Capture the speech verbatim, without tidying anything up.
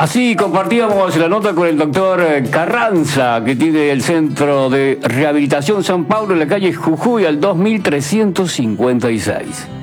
Así compartíamos la nota con el doctor Carranza, que tiene el Centro de Rehabilitación San Pablo en la calle Jujuy al dos mil trescientos cincuenta y seis.